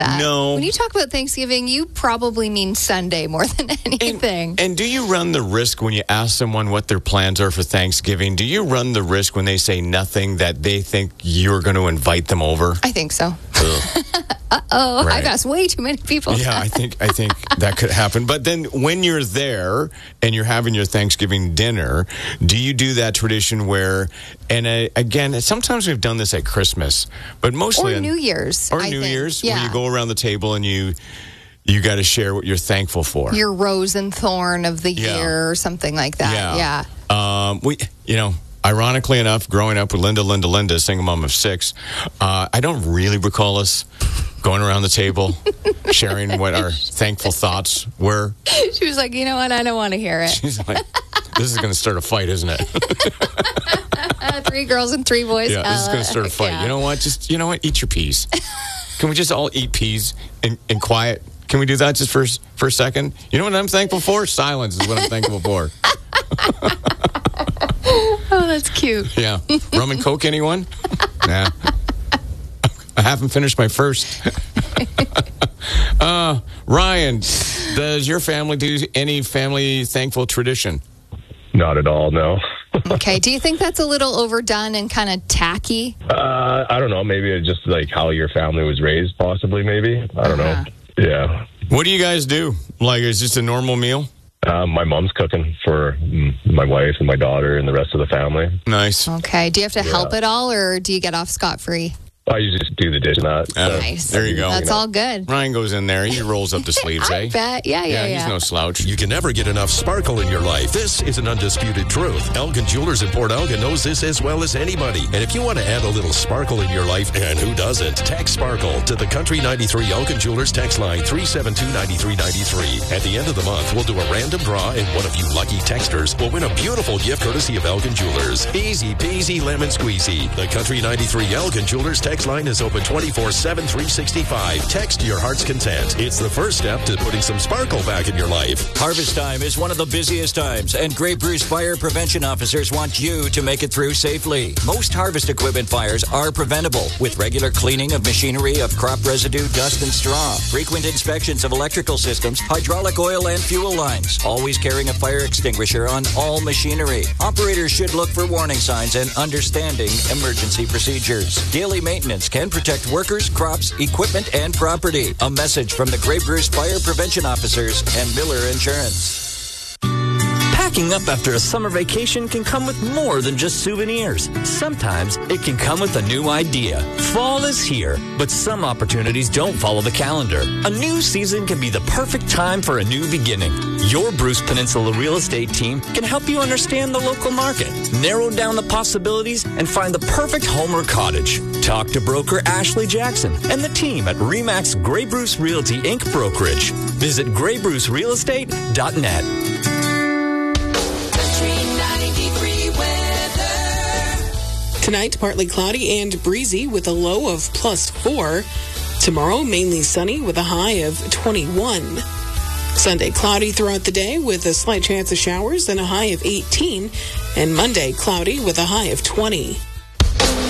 No. When you talk about Thanksgiving, you probably mean Sunday more than anything. And do you run the risk when you ask someone what their plans are for Thanksgiving? Do you run the risk when they say nothing that they think you're going to invite them over? I think so. Right. I've asked way too many people. Yeah, I think that could happen. But then when you're there and you're having your Thanksgiving dinner, do you do that tradition where, and again, sometimes we've done this at Christmas, but mostly Or New Year's. Or I New think. Year's, Yeah. where you go around the table and you got to share what you're thankful for. Your rose and thorn of the year or something like that. Yeah. We, ironically enough, growing up with Linda, single mom of 6, I don't really recall us going around the table, sharing what our thankful thoughts were. She was like, you know what? I don't want to hear it. She's like, this is going to start a fight, isn't it? 3 girls and 3 boys. Yeah, this is going to start a fight. Yeah. You know what? Eat your peas. Can we just all eat peas in quiet? Can we do that just for a second? You know what I'm thankful for? Silence is what I'm thankful for. Oh, that's cute. Yeah. Rum and Coke, anyone? Nah. I haven't finished my first. Ryan, does your family do any family thankful tradition? Not at all, no. Okay. Do you think that's a little overdone and kind of tacky? I don't know. Maybe it's just like how your family was raised, possibly, maybe. I don't know. Yeah. What do you guys do? Like, is this a normal meal? My mom's cooking for my wife and my daughter and the rest of the family. Nice. Okay. Do you have to help at all, or do you get off scot-free? I usually just do the dish and that. Nice. There you go. That's all good. Ryan goes in there. He rolls up the sleeves, I bet. Yeah. He's no slouch. You can never get enough sparkle in your life. This is an undisputed truth. Elgin Jewelers in Port Elgin knows this as well as anybody. And if you want to add a little sparkle in your life, and who doesn't, text sparkle to the Country 93 Elgin Jewelers text line 372-9393. At the end of the month, we'll do a random draw, and one of you lucky texters will win a beautiful gift courtesy of Elgin Jewelers. Easy peasy lemon squeezy. The Country 93 Elgin Jewelers text line is open 24/7, 365. Text your heart's content. It's the first step to putting some sparkle back in your life. Harvest time is one of the busiest times, and Grey Bruce Fire Prevention Officers want you to make it through safely. Most harvest equipment fires are preventable with regular cleaning of machinery, of crop residue, dust, and straw, frequent inspections of electrical systems, hydraulic oil, and fuel lines, always carrying a fire extinguisher on all machinery. Operators should look for warning signs and understanding emergency procedures. Daily maintenance can protect workers, crops, equipment, and property. A message from the Grey Bruce Fire Prevention Officers and Miller Insurance. Packing up after a summer vacation can come with more than just souvenirs. Sometimes it can come with a new idea. Fall is here, but some opportunities don't follow the calendar. A new season can be the perfect time for a new beginning. Your Bruce Peninsula real estate team can help you understand the local market, narrow down the possibilities, and find the perfect home or cottage. Talk to broker Ashley Jackson and the team at RE/MAX Grey Bruce Realty Inc. Brokerage. Visit GreyBruceRealEstate.net. Tonight, partly cloudy and breezy with a low of +4. Tomorrow, mainly sunny with a high of 21. Sunday, cloudy throughout the day with a slight chance of showers and a high of 18. And Monday, cloudy with a high of 20.